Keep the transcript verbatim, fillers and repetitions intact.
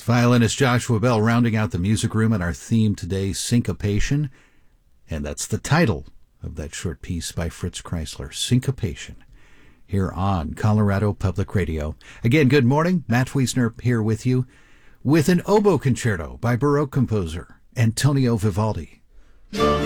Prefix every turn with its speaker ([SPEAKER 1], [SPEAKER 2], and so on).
[SPEAKER 1] Violinist Joshua Bell rounding out the music room, and our theme today, Syncopation. And that's the title of that short piece by Fritz Kreisler, Syncopation, here on Colorado Public Radio. Again, good morning. Matt Wiesner here with you with an oboe concerto by Baroque composer Antonio Vivaldi.